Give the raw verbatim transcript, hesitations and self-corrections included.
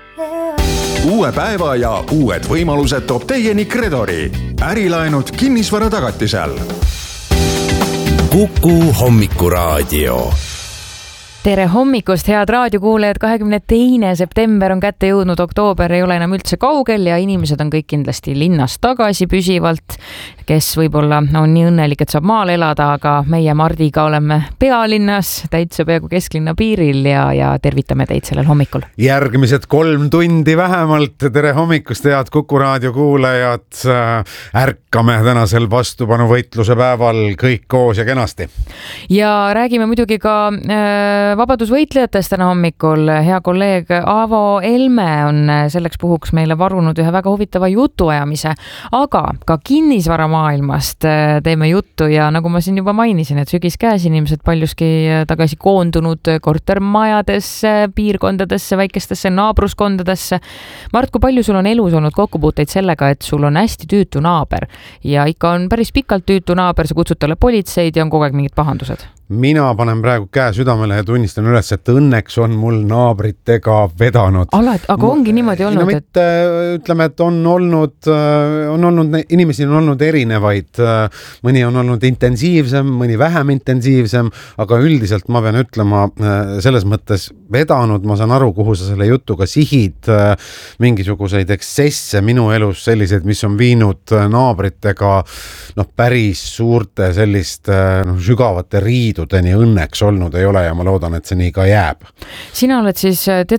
Uue päeva ja uued võimalused toob teieni Kredori. Ärilaenud kinnisvara tagatisel. Kuku hommikuraadio. Tere hommikust, head raadiokuulajad, kahekümne teine september on kätte jõudnud, oktoober ei ole enam üldse kaugel ja inimesed on kõik kindlasti linnas tagasi püsivalt, kes võib-olla on nii õnnelik, et saab maal elada, aga meie Mardiga oleme pealinnas, täitsa peaaegu kesklinna piiril ja, ja tervitame teid sellel hommikul. Järgmised kolm tundi vähemalt, tere hommikust, head Kuku raadio kuulajad, ärkame tänasel vastupanuvõitluse päeval kõik koos ja kenasti. Ja räägime muidugi ka äh, vabadusvõitlejatest täna hommikul. Hea kolleeg Aavo Elme on selleks puhuks meile varunud ühe väga huvitava jutuajamise, aga ka kinnisvaramaailmast teeme juttu ja nagu ma siin juba mainisin, et sügis käes inimesed paljuski tagasi koondunud kortermajadesse, piirkondadesse, väikestesse naabruskondadesse. Mart, kui palju sul on elus olnud kokkupuuteid sellega, et sul on hästi tüütu naaber ja ikka on päris pikalt tüütu naaber, sa kutsud talle politseid ja on kogu aeg mingid pahandused? Mina panen praegu käe südamele ja tunnistan üles, et õnneks on mul naabritega vedanud. Alati, aga ongi niimoodi olnud? No mitte, et... ütleme, et on olnud, on olnud, inimesi on olnud erinevaid. Mõni on olnud intensiivsem, mõni vähem intensiivsem, aga üldiselt ma pean ütlema selles mõttes vedanud, ma saan aru, kuhu sa selle jutuga sihid, mingisuguseid eksesse minu elus sellised, mis on viinud naabritega no, päris suurte selliste no, sügavate riidu õnneks olnud ei ole ja ma loodan, et see nii ka jääb. Sina oled siis, tead